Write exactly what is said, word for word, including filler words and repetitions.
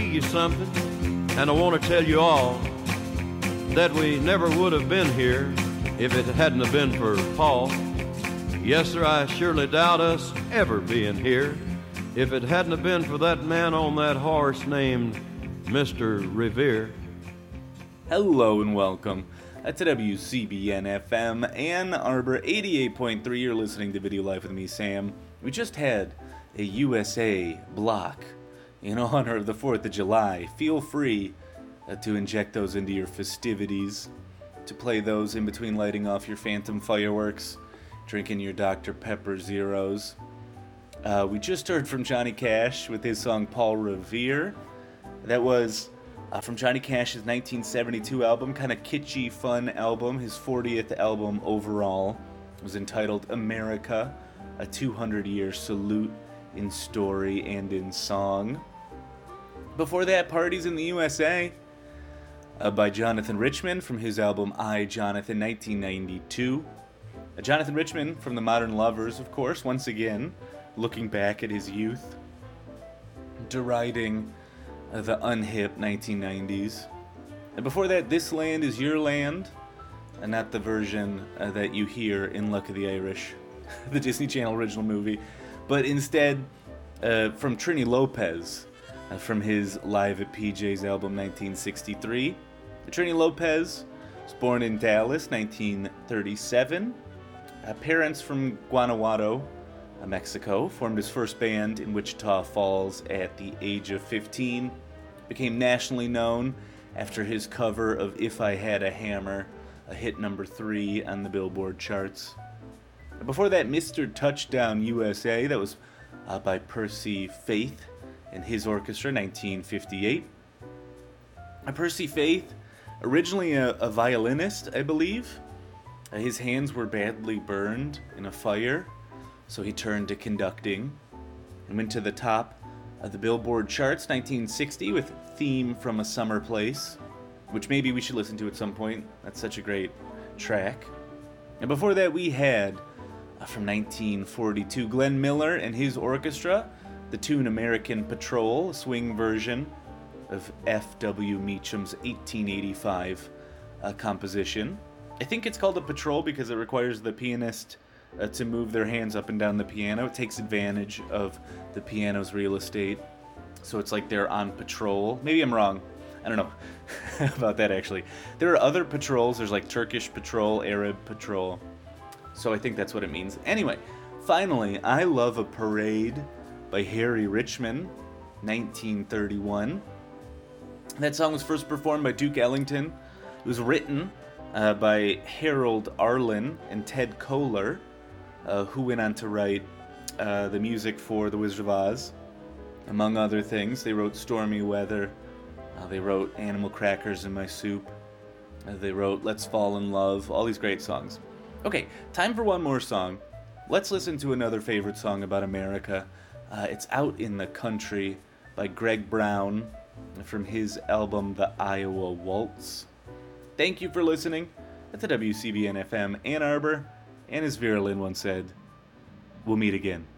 you something, and I want to tell you all that we never would have been here if it hadn't have been for Paul. Yes, sir, I surely doubt us ever being here if it hadn't have been for that man on that horse named Mister Revere. Hello and welcome to W C B N F M, Ann Arbor eighty-eight point three. You're listening to Video Life with me, Sam. We just had a U S A block in honor of the fourth of July. Feel free uh, to inject those into your festivities, to play those in between lighting off your phantom fireworks, drinking your Doctor Pepper Zeros. Uh, we just heard from Johnny Cash with his song Paul Revere. That was uh, from Johnny Cash's nineteen seventy-two album, kind of kitschy, fun album. His fortieth album overall. It was entitled America, a two hundred year salute in story and in song. Before that, Parties in the U S A uh, by Jonathan Richman from his album I, Jonathan, nineteen ninety-two. Uh, Jonathan Richman from the Modern Lovers, of course, once again, looking back at his youth, deriding uh, the unhip nineteen nineties. And before that, This Land Is Your Land, and not the version uh, that you hear in Luck of the Irish, the Disney Channel original movie, but instead uh, from Trini Lopez, uh, from his Live at P J's album nineteen sixty-three. Trini Lopez was born in Dallas, nineteen thirty-seven. Uh, parents from Guanajuato, uh, Mexico. Formed his first band in Wichita Falls at the age of fifteen. Became nationally known after his cover of If I Had a Hammer, a hit number three on the Billboard charts. Before that, Mister Touchdown U S A, that was uh, by Percy Faith and his orchestra, nineteen fifty-eight. Uh, Percy Faith, originally a, a violinist, I believe. Uh, his hands were badly burned in a fire, so he turned to conducting and went to the top of the Billboard charts, nineteen sixty, with Theme from a Summer Place, which maybe we should listen to at some point. That's such a great track. And before that, we had Uh, from nineteen forty-two, Glenn Miller and his orchestra, the tune American Patrol, a swing version of F W Meacham's eighteen eighty-five uh, composition. I think it's called a patrol because it requires the pianist uh, to move their hands up and down the piano. It takes advantage of the piano's real estate, so it's like they're on patrol. Maybe I'm wrong. I don't know about that, actually. There are other patrols. There's like Turkish patrol, Arab patrol. So I think that's what it means. Anyway, finally, I Love a Parade by Harry Richman, nineteen thirty-one. That song was first performed by Duke Ellington. It was written uh, by Harold Arlen and Ted Koehler, uh, who went on to write uh, the music for The Wizard of Oz. Among other things, they wrote Stormy Weather. Uh, they wrote Animal Crackers in My Soup. Uh, they wrote Let's Fall in Love. All these great songs. Okay, time for one more song. Let's listen to another favorite song about America. Uh, it's Out in the Country by Greg Brown from his album The Iowa Waltz. Thank you for listening to W C B N F M Ann Arbor, and as Vera Lynn once said, we'll meet again.